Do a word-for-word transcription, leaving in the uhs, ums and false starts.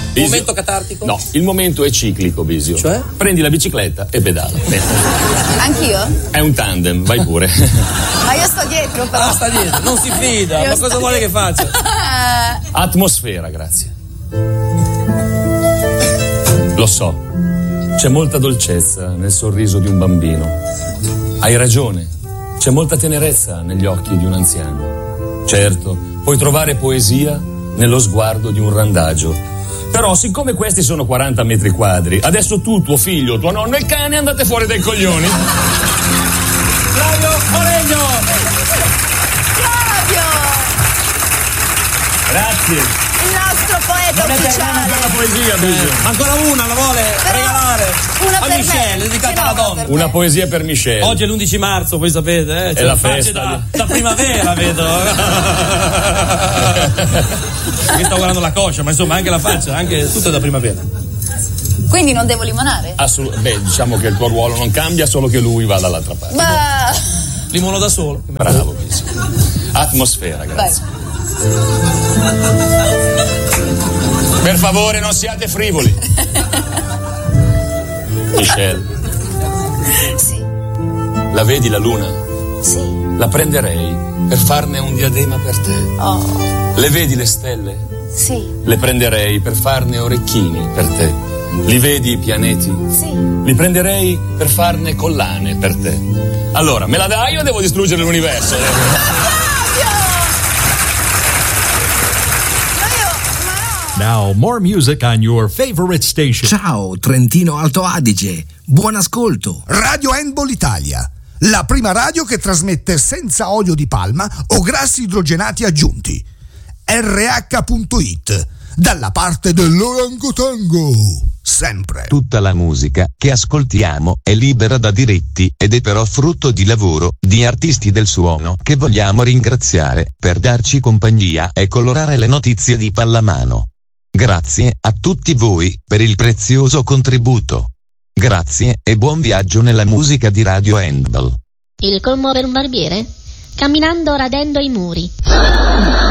Bisio. Momento catartico? No, il momento è ciclico, Bisio. Cioè? Prendi la bicicletta e pedala. Anch'io? È un tandem, vai pure. Ma io sto dietro però. Ah, sta dietro, non si fida, Io ma sto cosa vuole dietro. che faccia? Atmosfera, grazie. Lo so, c'è molta dolcezza nel sorriso di un bambino. Hai ragione, c'è molta tenerezza negli occhi di un anziano. Certo, puoi trovare poesia nello sguardo di un randagio. Però, siccome questi sono quaranta metri quadri, adesso tu, tuo figlio, tuo nonno e il cane andate fuori dai coglioni. Flavio Moregno! Flavio! Grazie. Il nostro poeta Non è per ufficiale. per la poesia, Bisio. Ancora una, la vuole Però regalare una a per me. Michelle, dedicata Sì, no, alla una donna. per Una poesia per Michelle. Oggi è l'undici marzo, voi sapete, eh? È la facce festa da, di- da primavera, vedo. Io sto guardando la coscia, ma insomma anche la faccia, anche tutto è da primavera. Quindi non devo limonare? Assolut- Beh, diciamo che il tuo ruolo non cambia, solo che lui va dall'altra parte. Ma... Limono da solo. Bravo, Bisio. Atmosfera, grazie. Per favore, non siate frivoli. Michelle, Sì, la vedi la luna? sì. La prenderei per farne un diadema per te. Oh, Le vedi le stelle? sì, Le prenderei per farne orecchini per te. Li vedi i pianeti? sì. Li prenderei per farne collane per te. Allora, me la dai o devo distruggere l'universo? Now, more music on your favorite station. Ciao, Trentino Alto Adige. Buon ascolto. Radio Handball Italia, la prima radio che trasmette senza olio di palma o grassi idrogenati aggiunti. erre acca punto it, dalla parte dell'orangotango, sempre. Tutta la musica che ascoltiamo è libera da diritti ed è però frutto di lavoro di artisti del suono che vogliamo ringraziare per darci compagnia e colorare le notizie di pallamano. Grazie a tutti voi per il prezioso contributo. Grazie e buon viaggio nella musica di Radio Handball. Il colmo per un barbiere? Camminando radendo i muri.